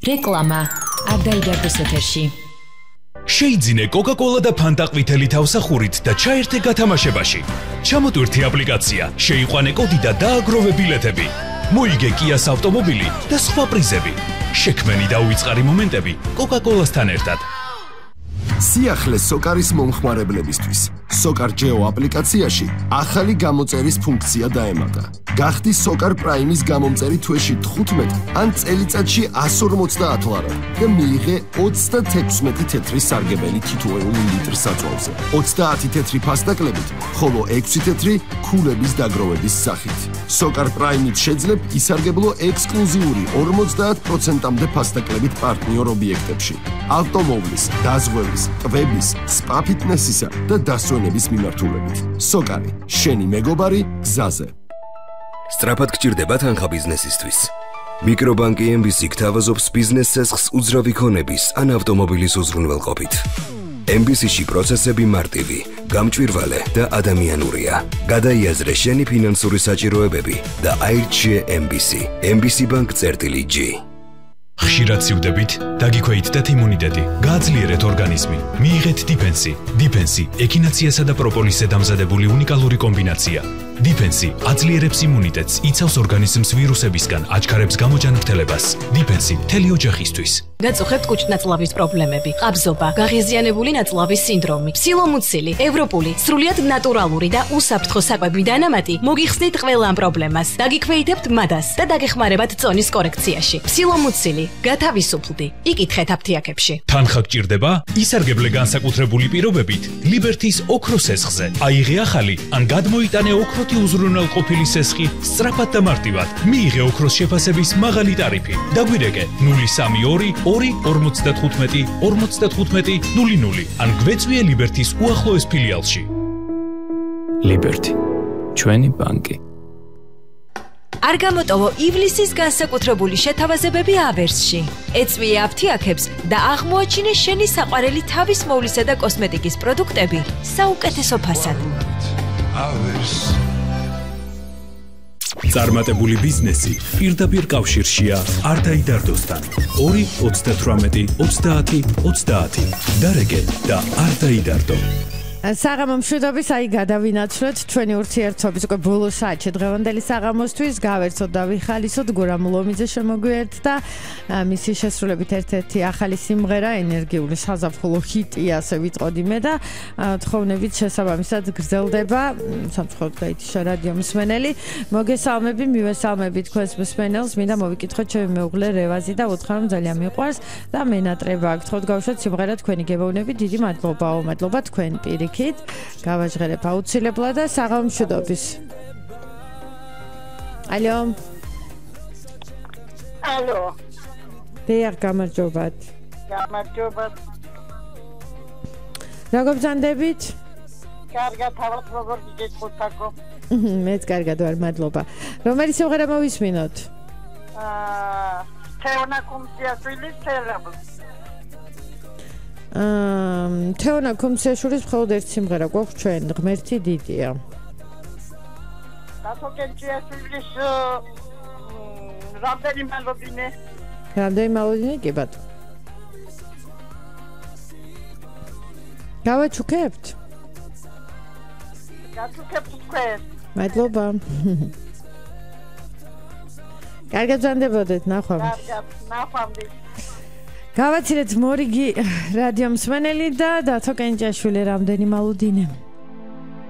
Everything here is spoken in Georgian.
რეკლამა არ დაიდარდეს ეთერში. შეიძინე კოკა-კოლა და ფანტა ყვითელი თავსახურით და ჩაერთე გათამაშებაში. ჩამოტვირთი აპლიკაცია, შეიყვანე კოდი და დააგროვე ბილეთები. მოიგე კიას ავტომობილი და სხვა პრიზები. შექმენი და უიწყარი მომენტები კოკა-კოლასთან ერთად. სიახლე სოკარის მომხმარებლებისთვის. სოკარ ჯეო აპლიკაციაში ახალი გამოწერის ფუნქცია დაემატა. გახდი სოკარ პრაიმის გამომწერი თვეში 15 ან წელიწადში 150 ლარა და მიიღე 36 თეთრი სარგებელი თითოეული ლიტრის საწოლზე. 30 თეთრი ფასდაკლებით, ხოლო 6 თეთრი ქულების დაგროვების სახით. სოკარ პრაიმით შეძლებ ისარგებლო ექსკლუზიური 50%-მდე ფასდაკლებით პარტნიორ ობიექტებში. ავტომობილის, დაზღვევის, ტბების, სპა ფიტნესისა და დასვენების მიმართულებით. სოკარი, შენი მეგობარი გზაზე. სწრაფად გჭირდება თანხა ბიზნესისთვის. მიკრობანკი MBC გთავაზობს ბიზნეს ცესხს უძრავი ქონების ან ავტომობილის უზრუნველყოფით. MBC-ში პროცესები მარტივი, გამჭვირვალე და ადამიანურია. გადაიაზრე შენი ფინანსური საჭიროებები და აირჩიე MBC. MBC Bank-G. ხშირად სივდებით, დაგიქვეითდეთ იმუნიტეტი, გააძლიერეთ ორგანიზმი, მიიღეთ დიფენსი. დიფენსი ექინაციასა და პროპოლისზე დამზადებული უნიკალური კომბინაცია. დიფენსი აძლიერებს იმუნიტეტს, იცავს ორგანიზმს ვირუსებისგან, აჩქარებს გამოჯანმრთელებას. დიფენსი მთელი ოჯახისთვის. გაწუხებთ კუჭ-ნაწლავის პრობლემები, ყაბზობა, გაღიზიანებული ნაწლავის სინდრომი, ფსილომუცილი, ევროპული, სრულიად ნატურალური და უსაფრთხო საკვები დანამატი მოგიხსნით ყველა ამ პრობლემას. დაგიქვეითებთ მადას და დაგეხმარებათ წონის კორექციაში. ფსილომუცილი, გათავისუფლდი. იკითხეთ აფთიაქებში. თანხა გჭირდება? ისარგებლე განსაკუთრებული პირობებით ლიბერთის ოქროს სესხზე. აიღე ახალი ან გადმოიტანე ოქროთი უზრუნველყოფილი სესხი სწრაფად და მარტივად. მიიღე ოქროს შეფასების მაღალი ტარიფი. დაგვირეკე 032 2 45 00 ან გვეწვიე ლიბერთის უახლოეს ფილიალში. ლიბერთი, ჩვენი ბანკი. არ გამოტოვო ივლისის განსაკუთრებული შეთავაზებები ავერსში. ეწვიე აფთიაქებს და აღმოაჩინე შენი საყვარელი თავის მოვლისა და კოსმეტიკის პროდუქტები საუკეთესო ფასად. წარმატებული ბიზნესი პირდაპირ კავშირშია არ დაიდარდოსთან. 2-38-30-30 დარეკე და არ დაიდარდო. საღამო მშვიდობის, აი გადავინაცვლეთ ჩვენი ურთიერთობის უკვე ბოლო საათში დღევანდელი საღამოსთვის. გავერცოთ და ვიხალისოთ, გურამ ლომიძე შემოგვიერთდა. მისი შესრულებით ერთ-ერთი ახალი სიმღერა, ენერგიული საზაფხულო ჰიტი, ასე ვიტყოდი მე და თხოვნებით შესაბამისად გრძელდება. სამწუხაროდ გაითიშა რადიო მსმენელი. მოგესალმები, მივესალმები თქვენს მსმენელს. მინდა მოვიკითხოთ ჩემი მეუღლე რევაზი და უთხრა რომ ძალიან მიყვარს და მენატრება აქ. თქო გავუშვათ სიმღერა თქვენი გებოვნები. დიდი მადლობაო, მადლობა თქვენ პირიქით. გავაჟღერებ აუცილებლად და საღამო მშვიდობის. ალო. ალო. დიახ, გამარჯობათ. გამარჯობათ. როგორ ბრძანდებით? კარგად, თავად როგორ გიგეცხოთაკო? მეც კარგად ვარ, მადლობა. რომელი სიმღერა მოვისმინოთ? თეონა კუმსიაშვილის თელაბ. თეონა კუმსიაშვილის მხოლოდ ერთი სიმღერა გვაქვს ჩვენ, ღმერთი დიდია. დათო კუმსიაშვილის რამდენი მალოდინე? რამდენი მალოდინე კი ბატონო. გავაჩუქებთ? გაჩუქებთ თქვენ. მადლობა. კარგად ბრძანდებოდეთ, ნახვამდის. კარგად, ნახვამდის. გავაცილეთ მორიგი რადიო მსმენელი და დათო კენჭაშვილი რამდენი მალოდინე.